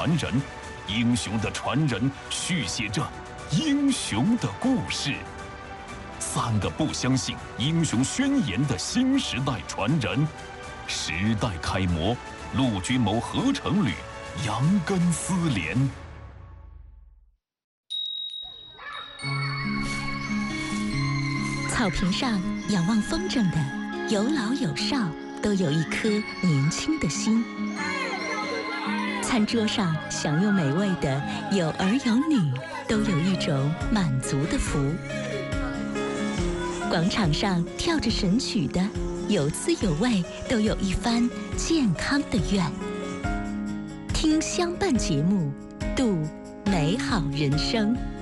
传人，英雄的传人续写着英雄的故事。3个不相信英雄宣言的新时代传人，时代楷模，陆军某合成旅，杨根思廉。 草坪上仰望风筝的，有老有少，都有一颗年轻的心。餐桌上享用美味的，有儿有女，都有一种满足的福。广场上跳着神曲的，有滋有味，都有一番健康的愿。听相伴节目，度美好人生。